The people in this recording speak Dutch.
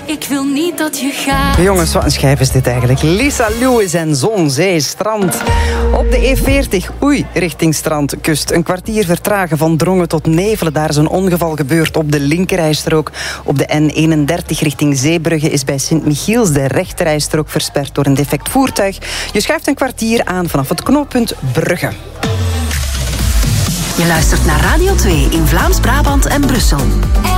Ik wil niet dat je gaat. Jongens, wat een schijf is dit eigenlijk. Lisa Lewis en Zon, Zee, Strand. Op de E40, richting Strandkust. Een kwartier vertragen van Drongen tot Nevelen. Daar is een ongeval gebeurd op de linkerrijstrook. Op de N31 richting Zeebrugge is bij Sint-Michiels de rechterrijstrook versperd door een defect voertuig. Je schuift een kwartier aan vanaf het knooppunt Brugge. Je luistert naar Radio 2 in Vlaams-Brabant en Brussel.